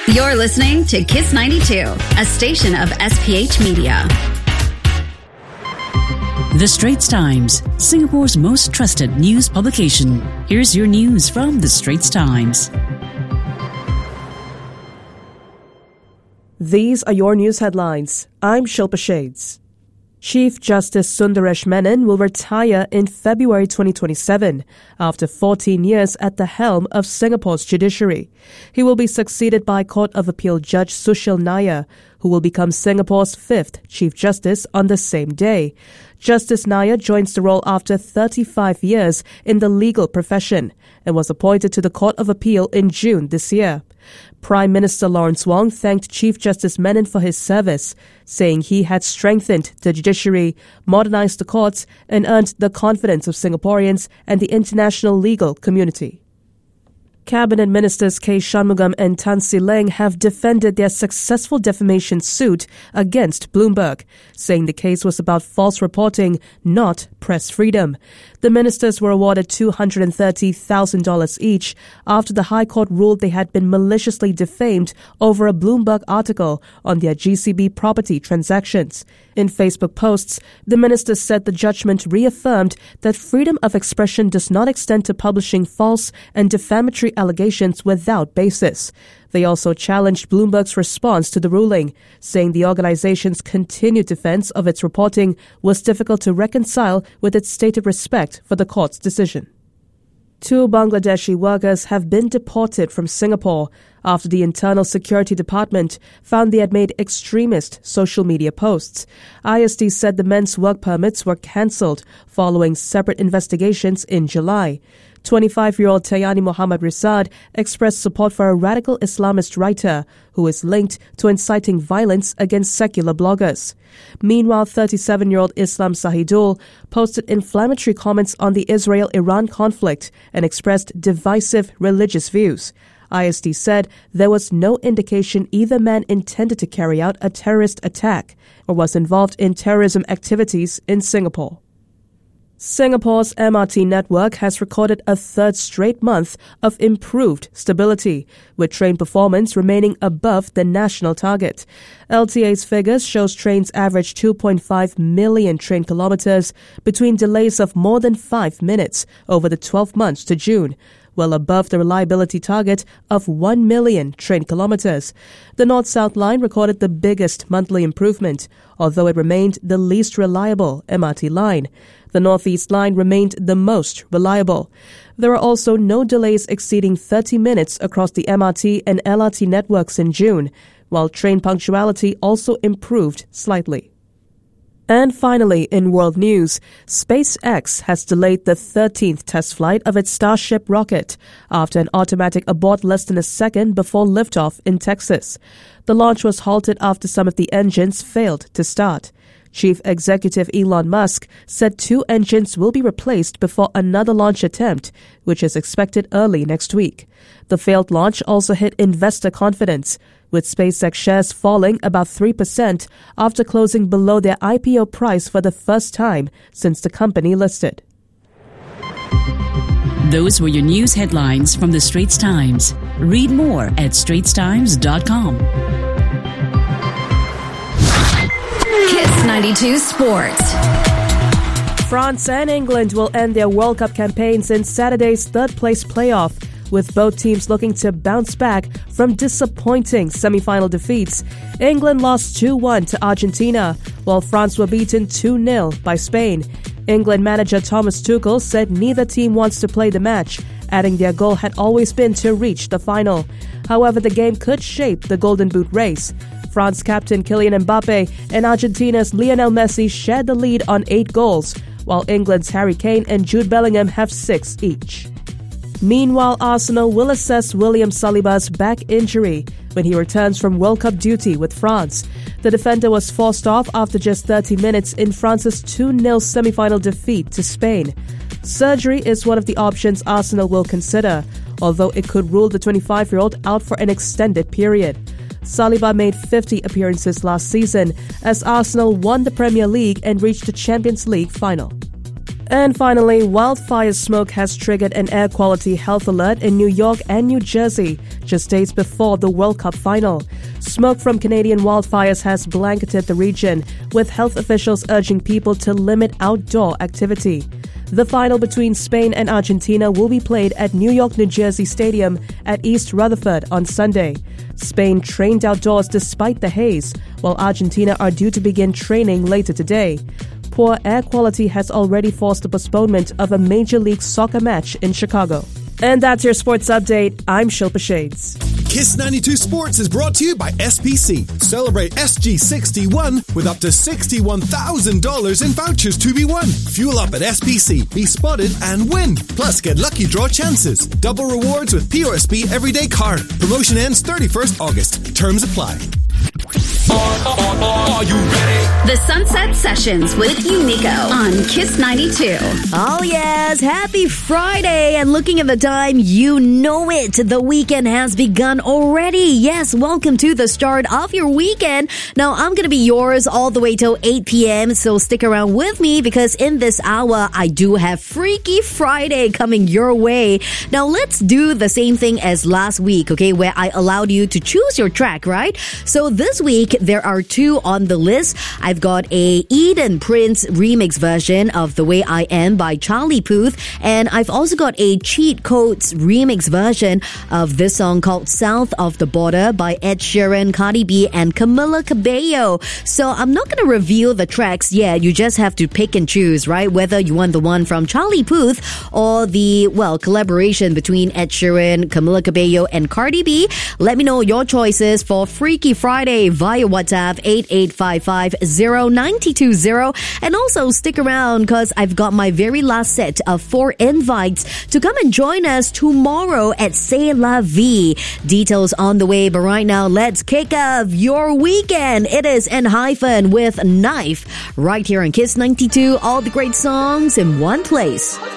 You're listening to Kiss 92, a station of SPH Media. The Straits Times, Singapore's most trusted news publication. Here's your news from The Straits Times. These are your news headlines. I'm Shilpa Shades. Chief Justice Sundaresh Menon will retire in February 2027 after 14 years at the helm of Singapore's judiciary. He will be succeeded by Court of Appeal Judge Sushil Nair, who will become Singapore's fifth Chief Justice on the same day. Justice Nair joins the role after 35 years in the legal profession and was appointed to the Court of Appeal in June this year. Prime Minister Lawrence Wong thanked Chief Justice Menon for his service, saying he had strengthened the judiciary, modernized the courts, and earned the confidence of Singaporeans and the international legal community. Cabinet Ministers K. Shanmugam and Tan See Leng have defended their successful defamation suit against Bloomberg, saying the case was about false reporting, not press freedom. The ministers were awarded $230,000 each after the High Court ruled they had been maliciously defamed over a Bloomberg article on their GCB property transactions. In Facebook posts, the ministers said the judgment reaffirmed that freedom of expression does not extend to publishing false and defamatory allegations without basis. They also challenged Bloomberg's response to the ruling, saying the organization's continued defense of its reporting was difficult to reconcile with its stated respect for the court's decision. 2 Bangladeshi workers have been deported from Singapore after the Internal Security Department found they had made extremist social media posts. ISD said the men's work permits were cancelled following separate investigations in July. 25-year-old Tayani Muhammad Rizad expressed support for a radical Islamist writer who is linked to inciting violence against secular bloggers. Meanwhile, 37-year-old Islam Sahidul posted inflammatory comments on the Israel-Iran conflict and expressed divisive religious views. ISD said there was no indication either man intended to carry out a terrorist attack or was involved in terrorism activities in Singapore. Singapore's MRT network has recorded a third straight month of improved stability, with train performance remaining above the national target. LTA's figures shows trains averaged 2.5 million train kilometers between delays of more than 5 minutes over the 12 months to June, well above the reliability target of 1 million train kilometers. The North-South line recorded the biggest monthly improvement, although it remained the least reliable MRT line. The Northeast line remained the most reliable. There are also no delays exceeding 30 minutes across the MRT and LRT networks in June, while train punctuality also improved slightly. And finally, in world news, SpaceX has delayed the 13th test flight of its Starship rocket after an automatic abort less than a second before liftoff in Texas. The launch was halted after some of the engines failed to start. Chief Executive Elon Musk said 2 engines will be replaced before another launch attempt, which is expected early next week. The failed launch also hit investor confidence, with SpaceX shares falling about 3% after closing below their IPO price for the first time since the company listed. Those were your news headlines from The Straits Times. Read more at straitstimes.com. Kiss 92 Sports. France and England will end their World Cup campaigns in Saturday's third-place playoff, with both teams looking to bounce back from disappointing semi-final defeats. England lost 2-1 to Argentina, while France were beaten 2-0 by Spain. England manager Thomas Tuchel said neither team wants to play the match, adding their goal had always been to reach the final. However, the game could shape the Golden Boot race. France captain Kylian Mbappe and Argentina's Lionel Messi shared the lead on 8 goals, while England's Harry Kane and Jude Bellingham have 6 each. Meanwhile, Arsenal will assess William Saliba's back injury when he returns from World Cup duty with France. The defender was forced off after just 30 minutes in France's 2-0 semi-final defeat to Spain. Surgery is one of the options Arsenal will consider, although it could rule the 25-year-old out for an extended period. Saliba made 50 appearances last season as Arsenal won the Premier League and reached the Champions League final. And finally, wildfire smoke has triggered an air quality health alert in New York and New Jersey, just days before the World Cup final. Smoke from Canadian wildfires has blanketed the region, with health officials urging people to limit outdoor activity. The final between Spain and Argentina will be played at New York, New Jersey Stadium at East Rutherford on Sunday. Spain trained outdoors despite the haze, while Argentina are due to begin training later today. Poor air quality has already forced the postponement of a Major League Soccer match in Chicago. And that's your sports update. I'm Shilpa Shades. Kiss 92 Sports is brought to you by SPC. Celebrate SG61 with up to $61,000 in vouchers to be won. Fuel up at SPC, be spotted and win. Plus, get lucky draw chances. Double rewards with POSB Everyday Card. Promotion ends 31st August. Terms apply. Are you ready? The Sunset Sessions with Unico on Kiss 92. Oh yes, happy Friday. And looking at the time, you know it. The weekend has begun already. Yes, welcome to the start of your weekend. Now, I'm going to be yours all the way till 8 p.m. So stick around with me because in this hour, I do have Freaky Friday coming your way. Now, let's do the same thing as last week, okay, where I allowed you to choose your track, right? So this week, there are two on the list. I've got a Eden Prince remix version of The Way I Am by Charlie Puth, and I've also got a Cheat Codes remix version of this song called South of the Border by Ed Sheeran, Cardi B, and Camila Cabello. So I'm not going to reveal the tracks yet. You just have to pick and choose, right? Whether you want the one from Charlie Puth or the, collaboration between Ed Sheeran, Camila Cabello, and Cardi B. Let me know your choices for Freaky Friday via WhatsApp 8855-0920, and also stick around because I've got my very last set of 4 invites to come and join us tomorrow at C'est La Vie. Details on the way, but right now let's kick off your weekend. It is N-Hyphen with Knife right here on Kiss 92. All the great songs in one place.